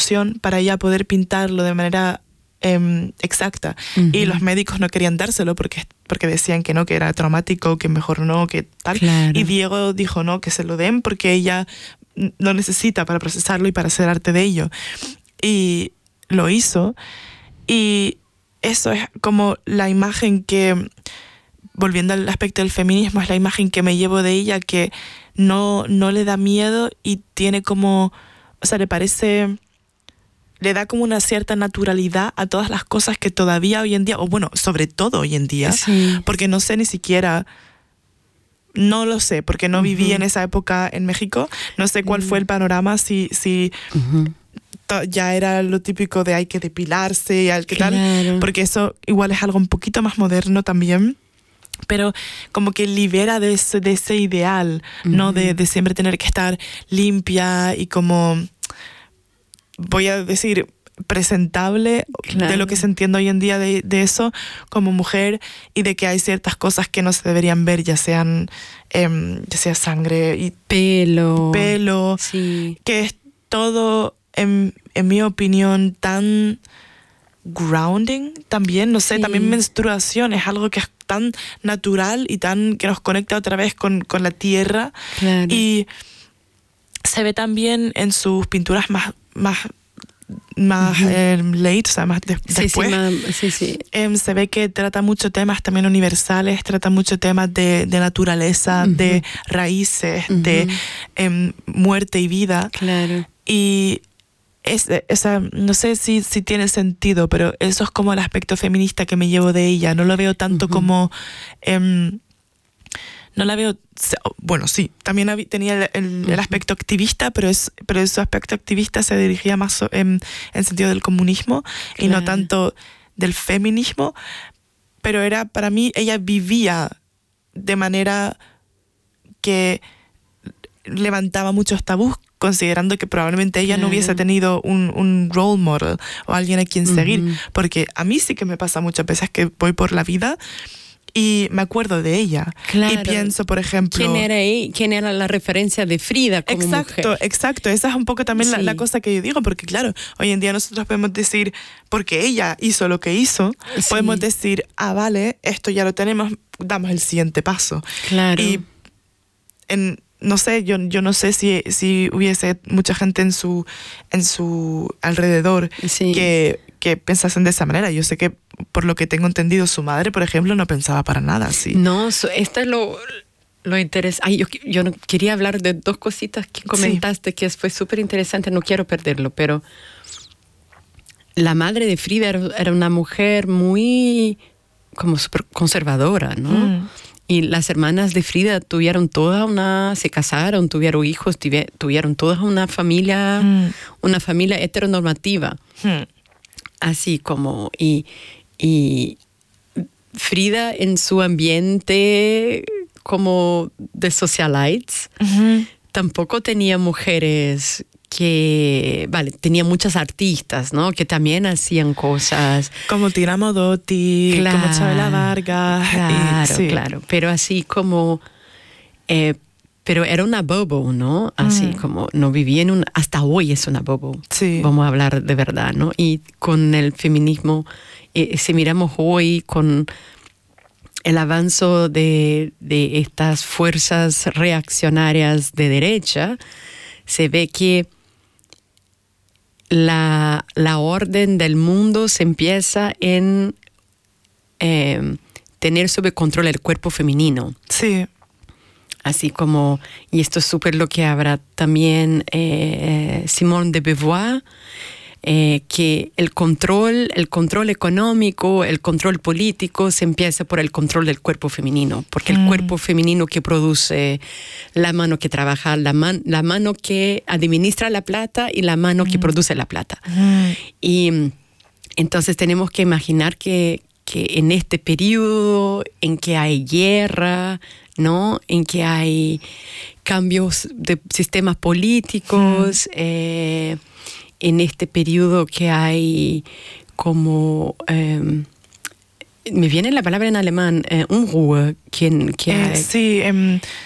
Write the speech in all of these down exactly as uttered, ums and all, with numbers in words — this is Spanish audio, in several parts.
solución para ella poder pintarlo de manera eh, exacta. Uh-huh. Y los médicos no querían dárselo porque, porque decían que no, que era traumático, que mejor no, que tal. Claro. Y Diego dijo no, que se lo den porque ella lo necesita para procesarlo y para hacer arte de ello. Y lo hizo. Y eso es como la imagen que, volviendo al aspecto del feminismo, es la imagen que me llevo de ella, que no, no le da miedo y tiene como, o sea, le parece, le da como una cierta naturalidad a todas las cosas que todavía hoy en día, o bueno, sobre todo hoy en día, sí. porque no sé ni siquiera, no lo sé, porque no uh-huh. viví en esa época en México, no sé cuál uh-huh. fue el panorama, si... si uh-huh. ya era lo típico de hay que depilarse y hay que claro. tal, porque eso igual es algo un poquito más moderno también, pero como que libera de ese, de ese ideal, uh-huh. ¿no? De, de siempre tener que estar limpia y como, voy a decir, presentable, claro. de lo que se entiende hoy en día de, de eso como mujer, y de que hay ciertas cosas que no se deberían ver, ya sean eh, ya sea sangre y pelo, pelo sí. que es todo, en, en mi opinión, tan grounding también, no sé, sí. también menstruación es algo que es tan natural y tan que nos conecta otra vez con, con la tierra, claro. y se ve también en sus pinturas más más más uh-huh. eh, late, o sea, más de, sí, después, sí, ma, sí, sí. Eh, se ve que trata muchos temas también universales, trata muchos temas de, de naturaleza, uh-huh. de raíces, uh-huh. de eh, muerte y vida. Claro. Y es, esa, no sé si, si tiene sentido, pero eso es como el aspecto feminista que me llevo de ella. No lo veo tanto uh-huh. como... Eh, no la veo... Bueno, sí, también hab, tenía el, el, uh-huh. el aspecto activista, pero, es, pero ese aspecto activista se dirigía más en, en sentido del comunismo, claro. y no tanto del feminismo. Pero era, para mí, ella vivía de manera que levantaba muchos tabús, considerando que probablemente ella claro. no hubiese tenido un, un role model o alguien a quien uh-huh. seguir, porque a mí sí que me pasa muchas veces que voy por la vida y me acuerdo de ella, claro. y pienso, por ejemplo... ¿Quién era ahí? ¿Quién era la referencia de Frida como exacto, mujer? Exacto, esa es un poco también sí. la, la cosa que yo digo, porque claro, hoy en día nosotros podemos decir, porque ella hizo lo que hizo, sí. podemos decir, ah, vale, esto ya lo tenemos, damos el siguiente paso. Claro. Y en... No sé, yo, yo no sé si, si hubiese mucha gente en su, en su alrededor sí. que, que pensasen de esa manera. Yo sé que, por lo que tengo entendido, su madre, por ejemplo, no pensaba para nada así. No, esto es lo, lo interesante. Yo, yo no, quería hablar de dos cositas que comentaste, sí. que fue súper interesante, no quiero perderlo, pero la madre de Frida era, era una mujer muy como súper conservadora, ¿no? Mm. Y las hermanas de Frida tuvieron toda una, se casaron, tuvieron hijos, tuvieron toda una familia, mm. una familia heteronormativa. Mm. Así como, y, y Frida en su ambiente como de socialites, uh-huh. tampoco tenía mujeres que, vale, tenía muchas artistas, ¿no? Que también hacían cosas. Como Tina Modotti, claro, como Chabela Vargas. Claro, y, sí. claro. Pero así como... Eh, pero era una bobo, ¿no? Así mm. como no vivía en un... Hasta hoy es una bobo. Sí. Vamos a hablar de verdad, ¿no? Y con el feminismo, eh, si miramos hoy con el avance de, de estas fuerzas reaccionarias de derecha, se ve que La, la orden del mundo se empieza en eh, tener sob control el cuerpo femenino. Sí. Así como, y esto es súper lo que habrá también eh, Simone de Beauvoir, eh, que el control, el control económico, el control político se empieza por el control del cuerpo femenino, porque mm. el cuerpo femenino que produce, la mano que trabaja, la, man, la mano que administra la plata y la mano mm. que produce la plata. Mm. Y entonces tenemos que imaginar que, que en este periodo en que hay guerra, ¿no? En que hay cambios de sistemas políticos, mm. eh, en este periodo que hay como... Eh, me viene la palabra en alemán, eh, Unruhe, que, que eh, hay, sí, um,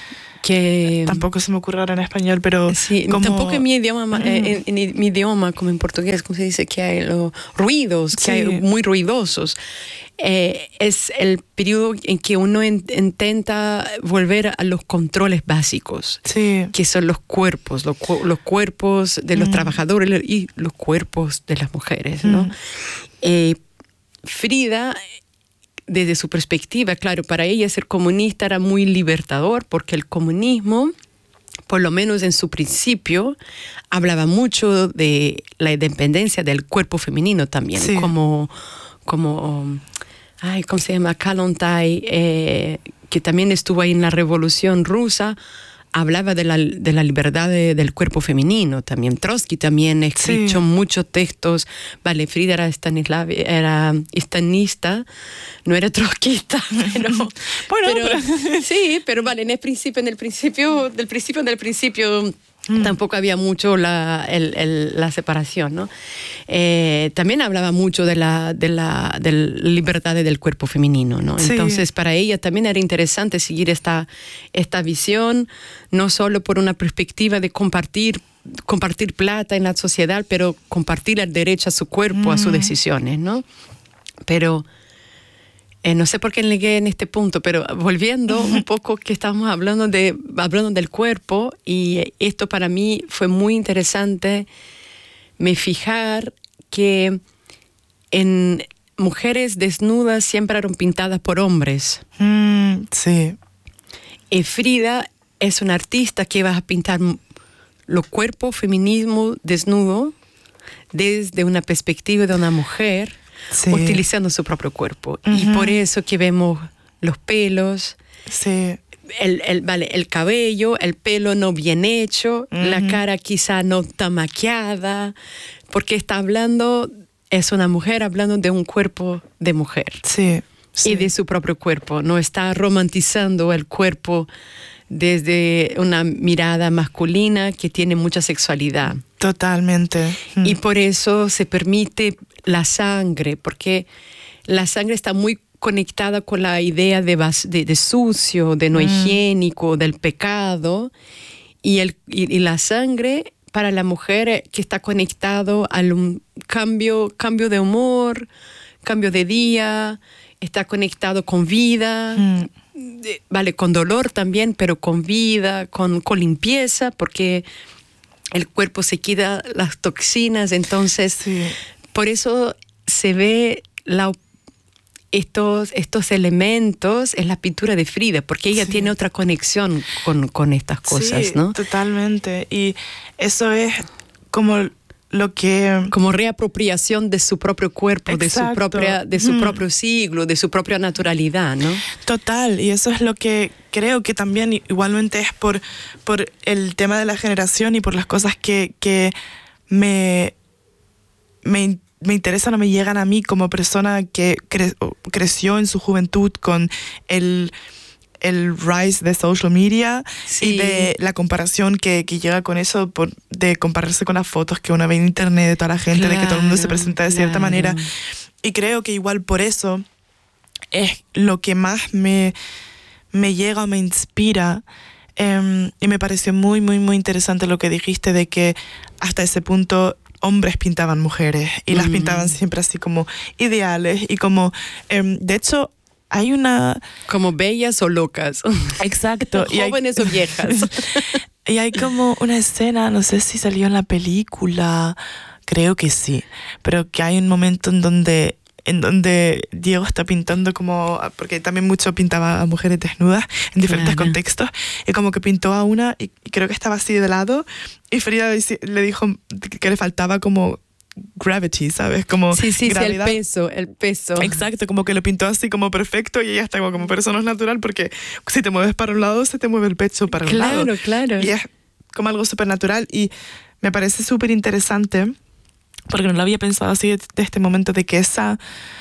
que tampoco se me ocurre ahora en español, pero sí, como... tampoco en mi idioma, mm. eh, en, en mi idioma, como en portugués, como se dice, que hay los ruidos, que sí. hay muy ruidosos. Eh, es el periodo en que uno en, intenta volver a los controles básicos, sí. que son los cuerpos, los, los cuerpos de los mm. trabajadores y los cuerpos de las mujeres, ¿no? Mm. Eh, Frida, desde su perspectiva, claro, para ella ser comunista era muy libertador, porque el comunismo, por lo menos en su principio, hablaba mucho de la independencia del cuerpo femenino también, sí. como, como, ay, ¿cómo se llama? Kollontai, eh, que también estuvo ahí en la Revolución Rusa, hablaba de la, de la libertad de, del cuerpo femenino también. Trotsky también ha escrito sí. muchos textos. Vale, Frida era, Stanislav, era estanista, no era trotskista, pero, bueno, pero, pero sí, pero vale, en el principio, en el principio, del principio, del principio mm. tampoco había mucho la, el, el, la separación, ¿no? Eh, también hablaba mucho de la, de la, de la libertad del cuerpo femenino, ¿no? Sí. Entonces, para ella también era interesante seguir esta, esta visión, no solo por una perspectiva de compartir, compartir plata en la sociedad, pero compartir el derecho a su cuerpo, mm. a sus decisiones, ¿no? Pero... Eh, no sé por qué llegué en este punto, pero volviendo un poco que estábamos hablando, de, hablando del cuerpo, y esto para mí fue muy interesante, me fijar que en mujeres desnudas siempre eran pintadas por hombres. Mm, sí. Y Frida es una artista que va a pintar los cuerpos feminismo desnudo desde una perspectiva de una mujer, sí. utilizando su propio cuerpo. Uh-huh. Y por eso que vemos los pelos, sí. el, el, vale, el cabello, el pelo no bien hecho, uh-huh. la cara quizá no tan maquillada, porque está hablando, es una mujer hablando de un cuerpo de mujer. Sí, sí. Y de su propio cuerpo, no está romantizando el cuerpo desde una mirada masculina que tiene mucha sexualidad. Totalmente. Mm. Y por eso se permite la sangre, porque la sangre está muy conectada con la idea de, de, de sucio, de no mm. higiénico, del pecado, y, el, y, y la sangre para la mujer que está conectado al um, cambio, cambio de humor, cambio de día, está conectado con vida, mm. vale, con dolor también, pero con vida, con, con limpieza, porque el cuerpo se quita las toxinas, entonces sí. por eso se ve la, estos, estos elementos en la pintura de Frida, porque ella sí. tiene otra conexión con, con estas cosas, sí, ¿no? Totalmente, y eso es como lo que... Como reapropiación de su propio cuerpo, de su, propia, de su mm. propio siglo, de su propia naturalidad, ¿no? Total, y eso es lo que creo que también igualmente es por, por el tema de la generación y por las cosas que, que me, me, me interesan o me llegan a mí como persona que cre- creció en su juventud con el... el rise de social media sí. y de la comparación que, que llega con eso, por, de compararse con las fotos que uno ve en internet de toda la gente, claro, de que todo el mundo se presenta de claro. cierta manera. Y creo que igual por eso es lo que más me, me llega o me inspira. Um, y me pareció muy, muy, muy interesante lo que dijiste de que hasta ese punto hombres pintaban mujeres y mm. las pintaban siempre así como ideales y como... Um, de hecho... Hay una... Como bellas o locas. Exacto. Jóvenes hay, o viejas. Y hay como una escena, no sé si salió en la película, creo que sí, pero que hay un momento en donde, en donde Diego está pintando como... Porque también mucho pintaba a mujeres desnudas en diferentes claro. contextos, y como que pintó a una y creo que estaba así de lado, y Frida le dijo que le faltaba como... gravity, ¿sabes? Como sí, sí, gravedad. sí, el peso, el peso. Exacto, como que lo pintó así como perfecto y ella está como, como persona natural porque si te mueves para un lado, se te mueve el pecho para claro, un lado. Claro, claro. Y es como algo súper natural y me parece súper interesante porque no lo había pensado así de, de este momento de que esa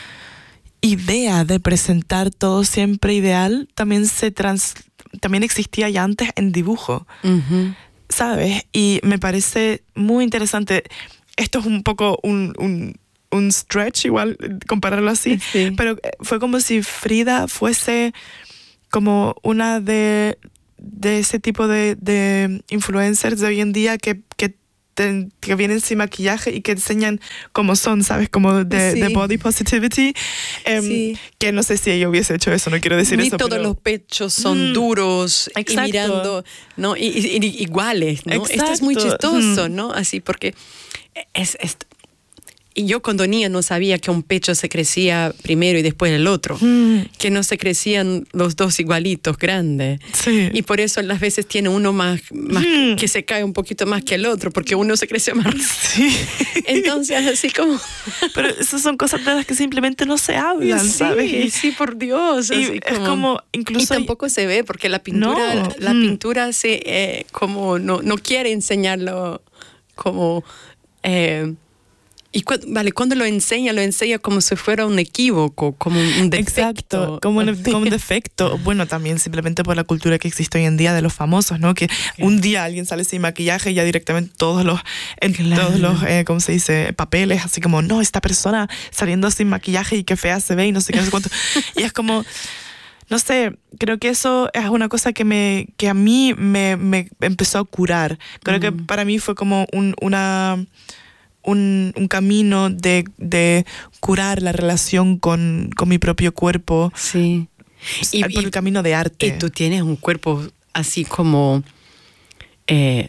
idea de presentar todo siempre ideal también se trans, también existía ya antes en dibujo, uh-huh. ¿sabes? Y me parece muy interesante. Esto es un poco un, un, un stretch, igual, compararlo así, sí. pero fue como si Frida fuese como una de, de ese tipo de, de influencers de hoy en día que, que, te, que vienen sin maquillaje y que enseñan cómo son, ¿sabes? Como de, Sí. de body positivity. Um, Sí. Que no sé si ella hubiese hecho eso, no quiero decir Ni eso. todos pero... los pechos son Mm, duros exacto. y mirando, ¿no? Y, y- y iguales, ¿no? Exacto. Esto es muy chistoso, Mm. ¿no? Así porque es, es- y yo cuando niña no sabía que un pecho se crecía primero y después el otro, Mm, que no se crecían los dos igualitos, grandes. sí. Y por eso las veces tiene uno más, más Mm. que se cae un poquito más que el otro, porque uno se crece más. Sí. Entonces, así como... Pero esas son cosas de las que simplemente no se hablan, sí, ¿sabes? Y, sí, por Dios. y así es como, Y incluso... tampoco se ve porque la pintura, No. la, la Mm. pintura se eh, como no, no quiere enseñarlo como eh, y cu vale cuando lo enseña lo enseña como si fuera un equívoco, como un defecto. Exacto, como un, como un defecto. Bueno, también simplemente por la cultura que existe hoy en día de los famosos, ¿no? Que un día alguien sale sin maquillaje y ya directamente todos los, en Claro. todos los, eh, ¿cómo se dice? Papeles, así como, no, esta persona saliendo sin maquillaje y qué fea se ve y no sé qué, no sé cuánto. Y es como... No sé, creo que eso es una cosa que me que a mí me, me empezó a curar. Creo mm. que para mí fue como un, una, un, un camino de, de curar la relación con, con mi propio cuerpo. Sí. Y, por y, el camino de arte. Y tú tienes un cuerpo así como eh,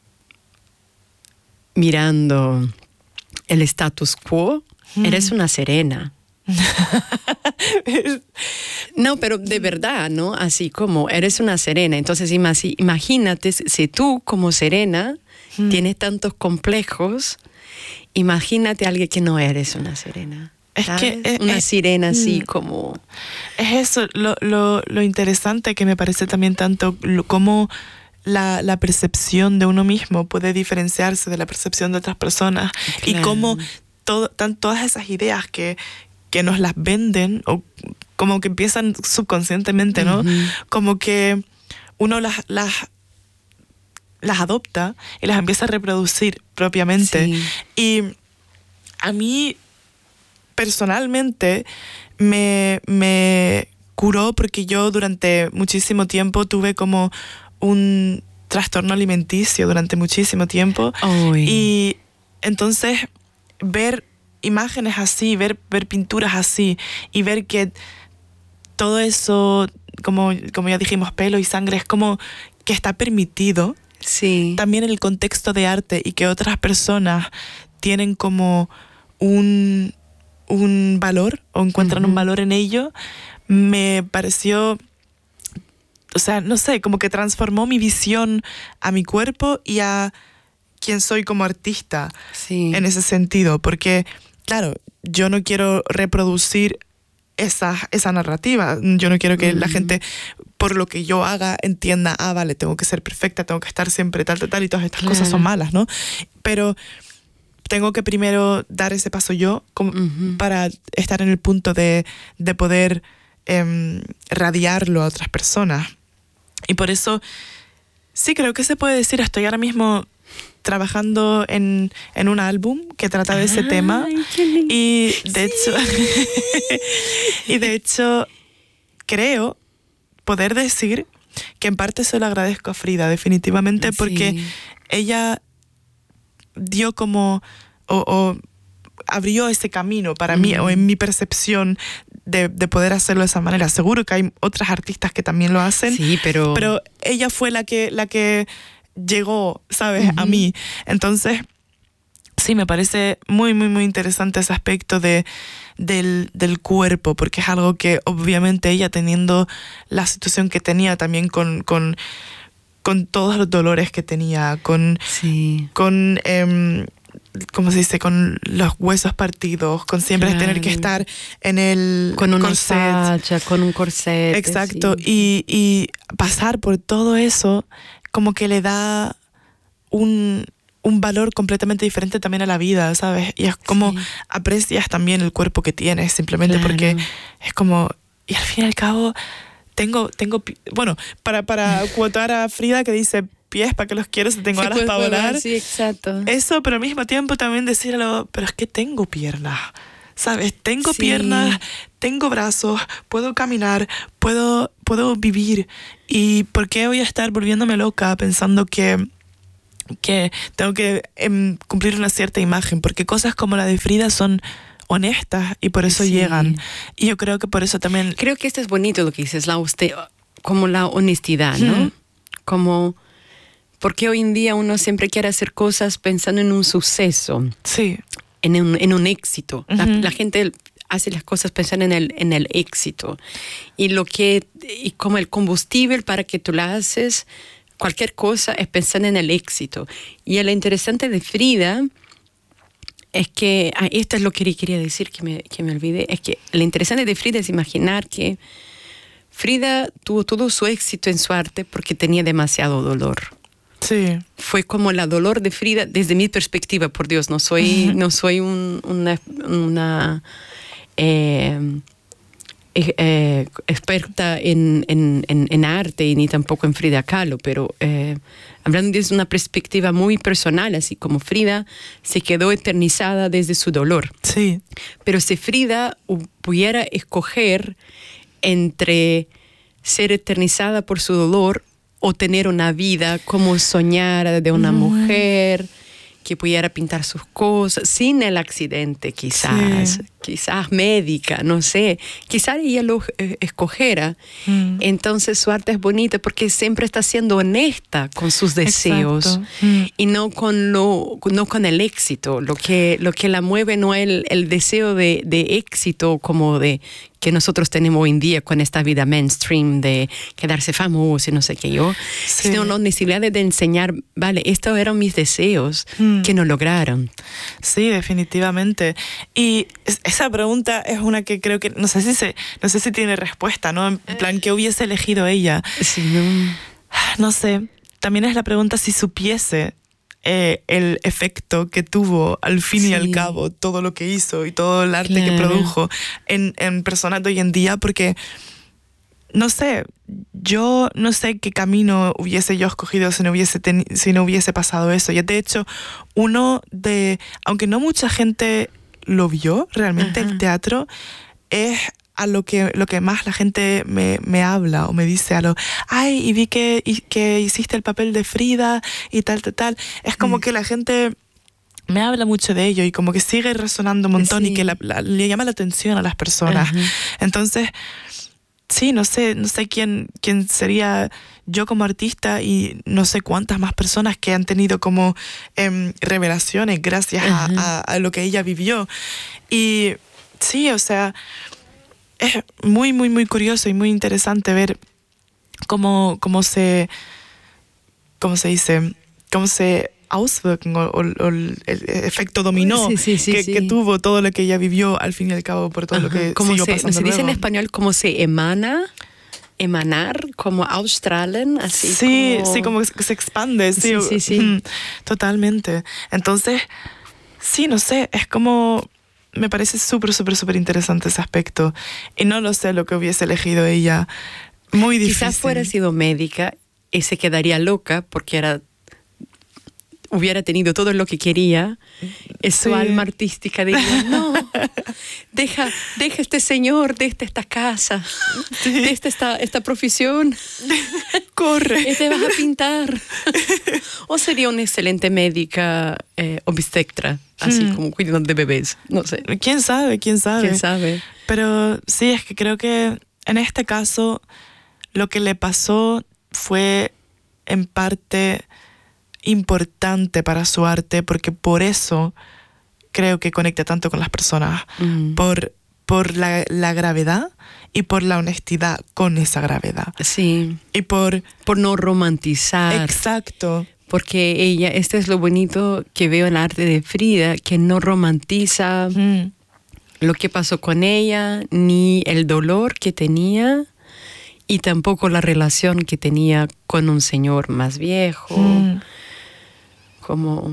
mirando el status quo. Mm. Eres una Serena. No, pero de verdad, ¿no? Así como eres una Serena. Entonces imagínate si tú como Serena hmm. tienes tantos complejos, imagínate a alguien que no eres una Serena. Es ¿sabes? que es, una es, sirena así mm, como... Es eso, lo, lo, lo interesante que me parece también tanto lo, como la, la percepción de uno mismo puede diferenciarse de la percepción de otras personas. Claro. Y cómo todo, tan, todas esas ideas que que nos las venden o como que empiezan subconscientemente, ¿no? Uh-huh. Como que uno las, las, las adopta y las empieza a reproducir propiamente. Sí. Y a mí, personalmente, me, me curó porque yo durante muchísimo tiempo tuve como un trastorno alimenticio durante muchísimo tiempo. Uy. Y entonces ver imágenes así, ver, ver pinturas así y ver que todo eso, como, como ya dijimos, pelo y sangre, es como que está permitido. Sí. También en el contexto de arte y que otras personas tienen como un, un valor o encuentran uh-huh. un valor en ello, me pareció, o sea, no sé, como que transformó mi visión a mi cuerpo y a quién soy como artista. Sí. En ese sentido, porque claro, yo no quiero reproducir esa, esa narrativa. Yo no quiero que mm. la gente, por lo que yo haga, entienda, ah, vale, tengo que ser perfecta, tengo que estar siempre tal, tal, tal, y todas estas claro. cosas son malas, ¿no? Pero tengo que primero dar ese paso yo como, uh-huh. para estar en el punto de, de poder eh, radiarlo a otras personas. Y por eso, sí, creo que se puede decir, estoy ahora mismo trabajando en, en un álbum que trata de Ay, ese tema y de sí. hecho y de hecho creo poder decir que en parte se lo agradezco a Frida definitivamente sí. porque ella dio como o, o abrió ese camino para mm. mí o en mi percepción de, de poder hacerlo de esa manera. Seguro que hay otras artistas que también lo hacen, sí, pero pero ella fue la que la que llegó, ¿sabes? Uh-huh. A mí. Entonces, sí, me parece muy, muy, muy interesante ese aspecto de, del, del cuerpo, porque es algo que obviamente ella teniendo la situación que tenía también con, con, con todos los dolores que tenía, con, sí. con eh, ¿cómo se dice? Con los huesos partidos, con siempre claro. tener que estar en el con una corset. facha, con un corset. Exacto, sí. y, y pasar por todo eso como que le da un, un valor completamente diferente también a la vida, ¿sabes? Y es como sí. aprecias también el cuerpo que tienes, simplemente claro. porque es como, y al fin y al cabo, tengo, tengo bueno, para, para cuotar a Frida que dice, pies, ¿para qué los quiero si tengo sí, alas pues, para volar? Sí, exacto. Eso, pero al mismo tiempo también decirlo, pero es que tengo piernas, ¿sabes? Tengo Sí. piernas, tengo brazos, puedo caminar, puedo, puedo vivir. ¿Y por qué voy a estar volviéndome loca pensando que, que tengo que em, cumplir una cierta imagen? Porque cosas como la de Frida son honestas y por eso Sí. llegan. Y yo creo que por eso también... Creo que esto es bonito lo que dices, la usted, como la honestidad, ¿no? Hmm. Como, porque hoy en día uno siempre quiere hacer cosas pensando en un suceso, Sí. en un, en un éxito. La, Ujú. la gente hace las cosas pensando en el, en el éxito. Y lo que, y como el combustible para que tú la haces, cualquier cosa es pensar en el éxito. Y lo interesante de Frida es que, ah, esto es lo que quería decir, que me, que me olvidé, es que lo interesante de Frida es imaginar que Frida tuvo todo su éxito en su arte porque tenía demasiado dolor. Sí. Fue como la dolor de Frida, desde mi perspectiva, por Dios, no soy, Ujú. no soy un- una, una eh, eh, eh, experta en, en, en, en arte y ni tampoco en Frida Kahlo, pero eh, hablando desde una perspectiva muy personal, así como Frida se quedó eternizada desde su dolor. Sí. Pero si Frida hu- pudiera escoger entre ser eternizada por su dolor o tener una vida como soñar de una Ujú. mujer que pudiera pintar sus cosas sin el accidente, quizás, Sí. quizás médica, no sé, quizás ella lo eh, escogiera. Mm. Entonces su arte es bonita porque siempre está siendo honesta con sus deseos. Exacto. Mm. Y no con lo no con el éxito. Lo que, lo que la mueve no es el, el deseo de, de éxito como de que nosotros tenemos hoy en día con esta vida mainstream de quedarse famoso y no sé qué yo, Sí. sino la necesidad de enseñar, vale, estos eran mis deseos Mm. que no lograron. Sí, definitivamente. Y es- esa pregunta es una que creo que no sé si se, no sé si tiene respuesta, ¿no? En plan, ¿qué hubiese elegido ella? Sí, ¿no? No sé. También es la pregunta si supiese eh, el efecto que tuvo al fin y Sí. al cabo todo lo que hizo y todo el arte que Claro. produjo en, en personas de hoy en día, porque no sé, yo no sé qué camino hubiese yo escogido si no hubiese, teni- si no hubiese pasado eso. Y de hecho, uno de, aunque no mucha gente lo vio realmente, Ajá. el teatro es a lo que, lo que más la gente me, me habla o me dice a lo, ay, y vi que, y, que hiciste el papel de Frida y tal, tal, tal. Es como Mm. que la gente me habla mucho de ello y como que sigue resonando un montón y Sí. que la- la- le llama la atención a las personas. Ajá. Entonces, sí, no sé, no sé quién, quién sería yo como artista y no sé cuántas más personas que han tenido como em, revelaciones gracias a, Ajá. a- a lo que ella vivió. Y sí, o sea, es muy, muy, muy curioso y muy interesante ver cómo, cómo se, cómo se dice, cómo se auswirken o, o- o el efecto dominó Sí, sí, sí, que, sí. que tuvo todo lo que ella vivió al fin y al cabo por todo lo Ajá. que Como siguió se, pasando se dice en luego. español como se emana, emanar, como ausstrahlen, así Sí, como... sí, como que se se expande, sí, Sí, sí, sí. ujú, totalmente. Entonces, sí, no sé, es como, me parece súper, súper, súper interesante ese aspecto. Y no lo sé lo que hubiese elegido ella. Muy difícil. Quizás fuera sido médica y se quedaría loca porque era hubiera tenido todo lo que quería, es su Sí. alma artística diría, no, deja, deja este señor, deja esta casa, Sí. deja esta, esta profesión, Corre. y te vas a pintar. O sería una excelente médica eh, obstetra, así Hmm. como cuidando de bebés, no sé, ¿Quién sabe? ¿Quién sabe? quién sabe. Pero sí, es que creo que en este caso lo que le pasó fue en parte importante para su arte, porque por eso creo que conecta tanto con las personas, Mm. por, por la, la gravedad y por la honestidad con esa gravedad. Sí, Y por... por no romantizar. Exacto. Porque ella, este es lo bonito que veo en el arte de Frida, que no romantiza Mm. lo que pasó con ella, ni el dolor que tenía, y tampoco la relación que tenía con un señor más viejo, Mm. como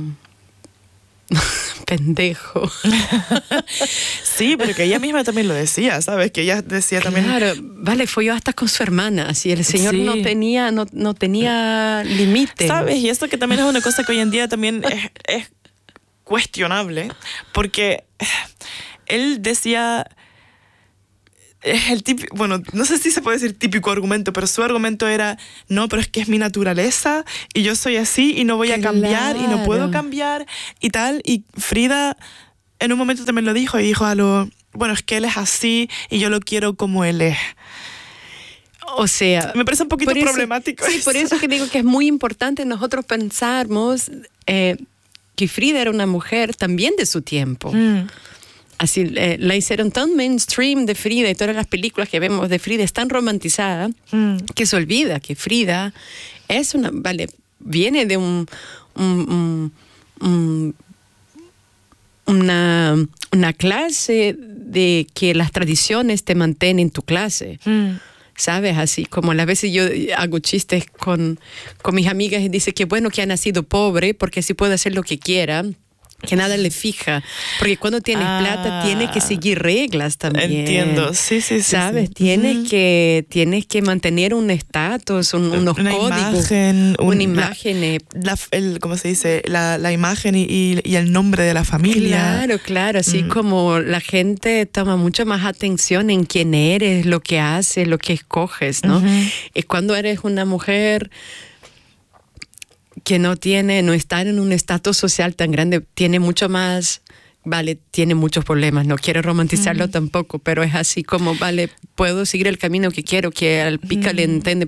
pendejo. Sí, pero que ella misma también lo decía, ¿sabes? Que ella decía también... Claro, vale, fue yo hasta con su hermana, así el señor Sí. no tenía, no, no tenía límite. ¿Sabes? Y esto que también es una cosa que hoy en día también es, es cuestionable, porque él decía, es el típico, bueno, no sé si se puede decir típico argumento, pero su argumento era, no, pero es que es mi naturaleza y yo soy así y no voy a cambiar y no puedo cambiar y tal. Y Frida en un momento también lo dijo y dijo a lo, bueno, es que él es así y yo lo quiero como él es. O sea, me parece un poquito eso, problemático. Sí, eso. por eso que digo que es muy importante nosotros pensarmos eh, que Frida era una mujer también de su tiempo. Mm. Así, eh, la hicieron tan mainstream de Frida y todas las películas que vemos de Frida es tan romantizada mm. que se olvida que Frida es una, vale, viene de un, un, un, un una, una clase de que las tradiciones te mantienen en tu clase. Mm. ¿Sabes? Así como a veces yo hago chistes con, con mis amigas y dice que bueno que ha nacido pobre porque así puede hacer lo que quiera, que nada le fija. Porque cuando tienes ah, plata tienes que seguir reglas también. Entiendo, sí, sí, sí. ¿Sabes? Sí. Tienes, uh-huh. que, tienes que mantener un estatus, un, unos una códigos. Imagen, un, una imagen. La, la, el, ¿Cómo se dice? La, la imagen y, y, y el nombre de la familia. Claro, claro. Así mm. como la gente toma mucho más atención en quién eres, lo que haces, lo que escoges, ¿no? Uh-huh. Y cuando eres una mujer que no tiene, no está en un estatus social tan grande, tiene mucho más, vale, tiene muchos problemas, no quiero romantizarlo mm. tampoco, pero es así como, vale, puedo seguir el camino que quiero, que al pica mm. le entiende,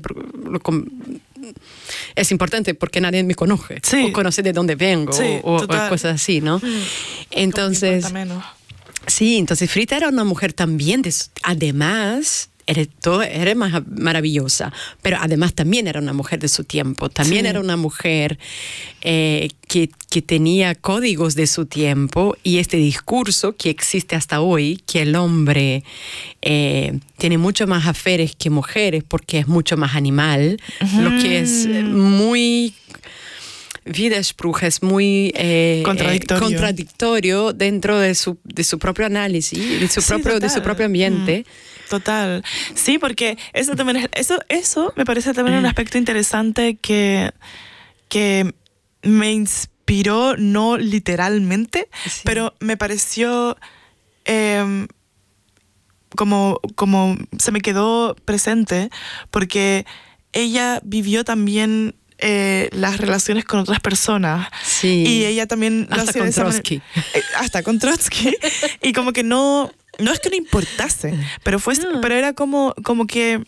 es importante porque nadie me conoce, sí. o conoce de dónde vengo, sí, o, o cosas así, ¿no? Mm. Entonces, sí, entonces Frida era una mujer también, de, además... Era, todo, era más maravillosa, pero además también era una mujer de su tiempo, también sí. era una mujer eh, que, que tenía códigos de su tiempo y este discurso que existe hasta hoy, que el hombre eh, tiene mucho más aferes que mujeres porque es mucho más animal, uh-huh. lo que es muy... Widerspruch es muy eh, contradictorio. Eh, contradictorio dentro de su, de su propio análisis, de su, sí, propio, de su propio ambiente. Mm. Total. Sí, porque eso también es, eso, eso me parece también un aspecto interesante que, que me inspiró, no literalmente, sí. pero me pareció eh, como, como se me quedó presente, porque ella vivió también Eh, las relaciones con otras personas. Sí. Y ella también... Hasta con Trotsky. Eh, hasta con Trotsky. Y como que no... No es que no importase, pero, fue, no. pero era como, como que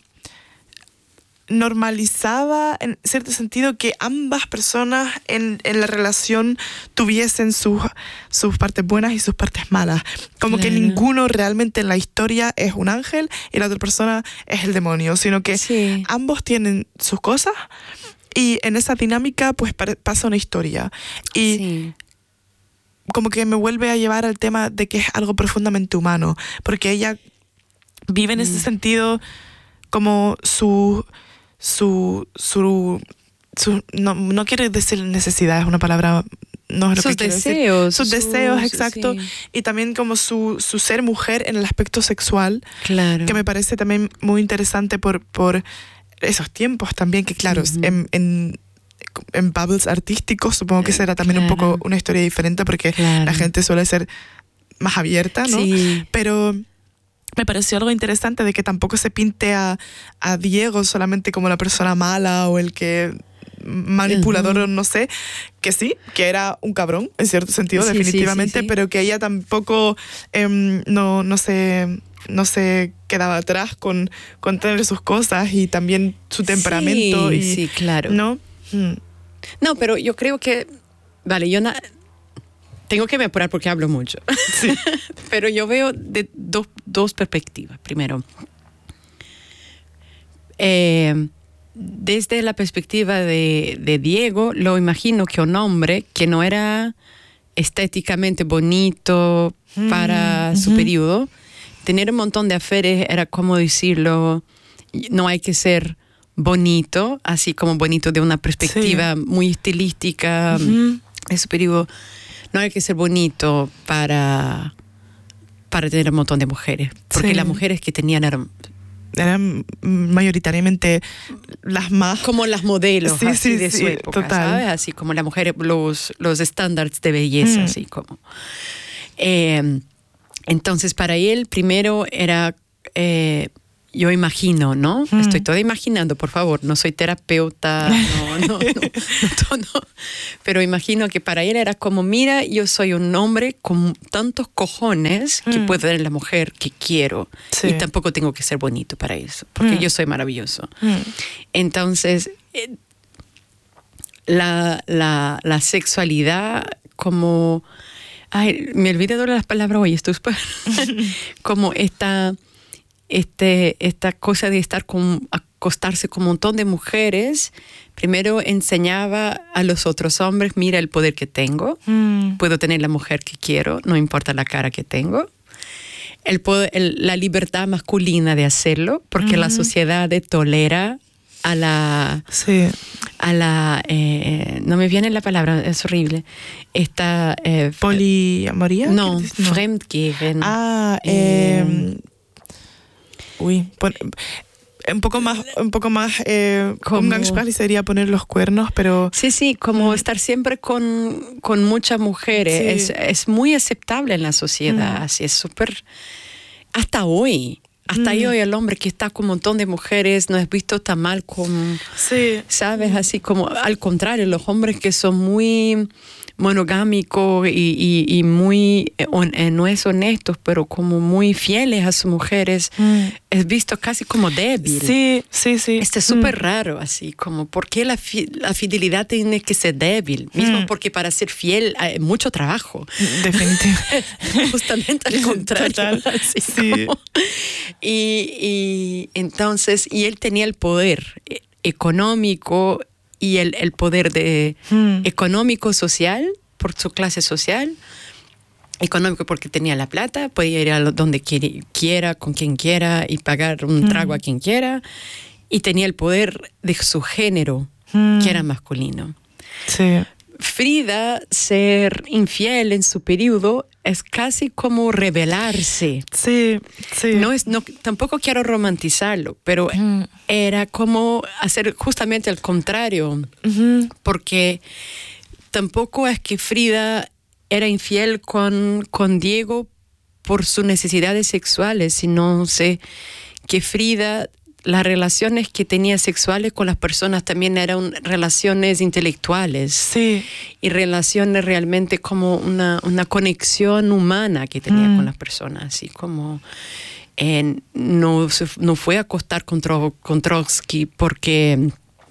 normalizaba en cierto sentido que ambas personas en, en la relación tuviesen sus, sus partes buenas y sus partes malas. Como claro. que ninguno realmente en la historia es un ángel y la otra persona es el demonio, sino que sí. ambos tienen sus cosas. Y en esa dinámica, pues, pasa una historia. Y sí. como que me vuelve a llevar al tema de que es algo profundamente humano. Porque ella vive en mm. ese sentido como su... su... su, su no, no quiero decir necesidad, es una palabra... No es lo sus que quiero deseos. Decir. Sus su, deseos, exacto. Sí. Y también como su, su ser mujer en el aspecto sexual. Claro. Que me parece también muy interesante por... por esos tiempos también, que claro, uh-huh. en, en, en bubbles artísticos supongo que será también claro. un poco una historia diferente porque claro. la gente suele ser más abierta, ¿no? Sí. Pero me pareció algo interesante de que tampoco se pinte a, a Diego solamente como la persona mala o el que manipulador, uh-huh. no sé, que sí, que era un cabrón, en cierto sentido, sí, definitivamente, sí, sí, sí. pero que ella tampoco eh, no, no se... no se quedaba atrás con, con tener sus cosas y también su temperamento. Sí, y, sí, claro. ¿no? Hmm. No, pero yo creo que, vale, yo na- tengo que me apurar porque hablo mucho. Sí. Pero yo veo de do- dos perspectivas. Primero, eh, desde la perspectiva de, de Diego, lo imagino que un hombre que no era estéticamente bonito mm, para uh-huh. su periodo, tener un montón de aferes era como decirlo, no hay que ser bonito, así como bonito de una perspectiva sí. muy estilística uh-huh. de su periodo. No hay que ser bonito para, para tener un montón de mujeres, porque sí. las mujeres que tenían eran... eran mayoritariamente las más... como las modelos sí, así sí, de sí, su época, total. ¿sabes? Así como las mujeres, los, los estándares de belleza, mm. así como... Eh, entonces para él primero era... Eh, yo imagino, ¿no? Mm. Estoy toda imaginando, por favor. No soy terapeuta, no, no, no, no, no. Pero imagino que para él era como, mira, yo soy un hombre con tantos cojones que mm. puedo tener la mujer que quiero. Sí. Y tampoco tengo que ser bonito para eso, porque mm. yo soy maravilloso. Mm. Entonces, eh, la, la, la sexualidad como... Ay, me olvidé de las palabras hoy, esto es como esta... Este, esta cosa de estar con, acostarse con un montón de mujeres, primero enseñaba a los otros hombres, mira el poder que tengo, mm. puedo tener la mujer que quiero, no importa la cara que tengo. El poder, el, la libertad masculina de hacerlo, porque mm. la sociedad tolera a la... Sí. a la... Eh, no me viene la palabra, es horrible. Esta... Eh, ¿Poliamoría? No, no. Fremdgehen. Ah, eh... eh Uy, pon, un poco más, un poco más eh, umgangssprachlich sería poner los cuernos, pero... Sí, sí, como mm. estar siempre con, con muchas mujeres. Sí. Es, es muy aceptable en la sociedad, mm. así es súper... Hasta hoy, hasta mm. hoy el hombre que está con un montón de mujeres no es visto tan mal como... Sí. ¿Sabes? Así como, al contrario, los hombres que son muy... monogámico y, y, y muy, eh, no es honestos, pero como muy fieles a sus mujeres, mm. es visto casi como débil. Sí, sí, sí. Este es súper mm. raro, así como, ¿por qué la, fi- la fidelidad tiene que ser débil? Mismo mm. porque para ser fiel hay mucho trabajo. Definitivamente. Justamente al contrario. Total, así sí. Como, y, y entonces, y él tenía el poder económico y el, el poder de hmm. económico social por su clase social, económico porque tenía la plata, podía ir a donde quiere, quiera, con quien quiera y pagar un hmm. trago a quien quiera, y tenía el poder de su género, hmm. que era masculino. Sí. Frida, ser infiel en su periodo es casi como rebelarse. Sí, sí. No es, no, tampoco quiero romantizarlo, pero mm. era como hacer justamente el contrario, mm-hmm. porque tampoco es que Frida era infiel con, con Diego por sus necesidades sexuales, sino sé que Frida... las relaciones que tenía sexuales con las personas también eran relaciones intelectuales. Sí. Y relaciones realmente como una, una conexión humana que tenía mm. con las personas. Así como eh, no, no fue a acostar con, Tro, con Trotsky porque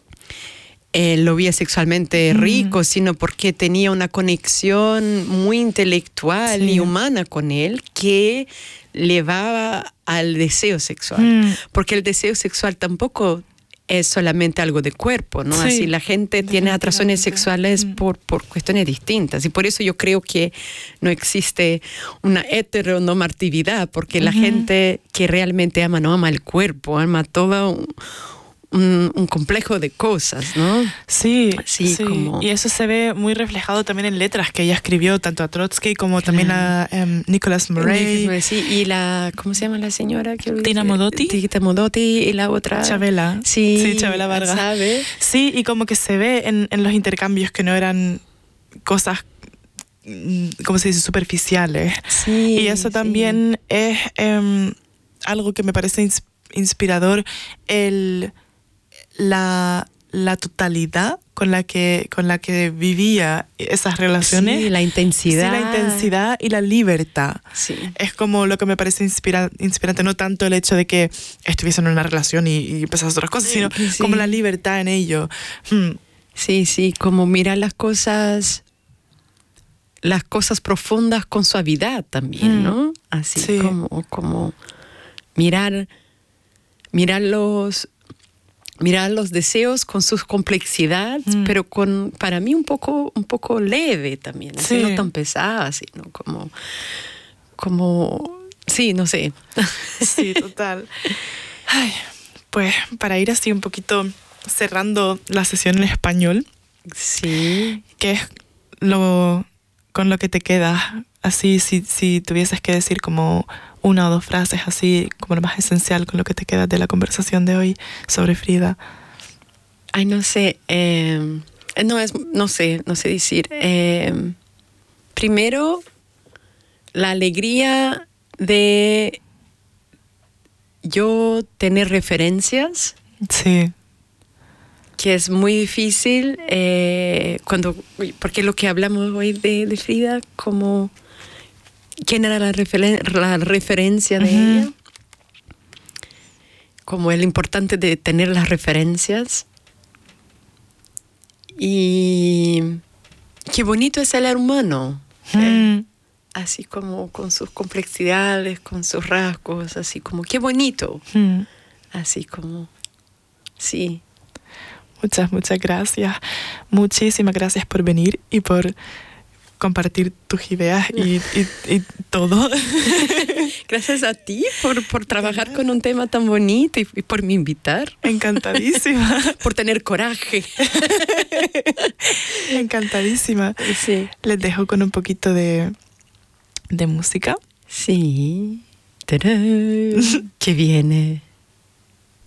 él lo veía sexualmente mm. rico, sino porque tenía una conexión muy intelectual sí. y humana con él que llevaba al deseo sexual, mm. porque el deseo sexual tampoco es solamente algo de cuerpo, ¿no? Sí, así la gente tiene atracciones sexuales mm. por, por cuestiones distintas, y por eso yo creo que no existe una heteronormatividad, porque uh-huh. la gente que realmente ama no ama el cuerpo, ama todo un, un, un complejo de cosas, ¿no? Sí, sí, sí. Como... y eso se ve muy reflejado también en letras que ella escribió tanto a Trotsky como claro. también a um, Nicholas Murray. Sí, y la, ¿cómo se llama la señora? Tina Modotti. Tina Modotti y la otra. Chabela. Sí, sí Chabela Vargas. ¿Sabe? Sí, y como que se ve en, en los intercambios que no eran cosas, ¿cómo se dice?, superficiales. Sí, y eso también sí. es um, algo que me parece ins- inspirador, el... La, la totalidad con la que con la que vivía esas relaciones. Sí, la intensidad. Sí, la intensidad y la libertad. Sí. Es como lo que me parece inspira, inspirante, no tanto el hecho de que estuviese en una relación y, y empezase otras cosas, sino sí. como la libertad en ello. Hmm. Sí, sí, como mirar las cosas, las cosas profundas con suavidad también, mm. ¿no? Así sí. como, como mirar, mirar los... mirar los deseos con su complejidad, mm. pero con, para mí, un poco, un poco leve también, sí. no tan pesada, sino como, como, sí, no sé. Sí, total. Ay, pues para ir así un poquito cerrando la sesión en español, sí, ¿qué es lo con lo que te quedas? Así, si, si tuvieses que decir como una o dos frases así, como lo más esencial con lo que te quedas de la conversación de hoy sobre Frida. Ay, no sé, eh, no es, no sé, no sé decir. Eh, primero, la alegría de yo tener referencias. Sí. Que es muy difícil eh, cuando, porque lo que hablamos hoy de, de Frida, como quién era la, referen- la referencia de uh-huh. ella, como es lo importante de tener las referencias. Y qué bonito es el ser humano, mm. eh, así como con sus complejidades, con sus rasgos, así como qué bonito, mm. así como, sí. Muchas, muchas gracias. Muchísimas gracias por venir y por compartir tus ideas y, y, y todo. Gracias a ti por, por trabajar con un tema tan bonito y, y por me invitar. Encantadísima. Por tener coraje. Encantadísima. Sí. Les dejo con un poquito de, de música. Sí. ¡Tarán! Que viene.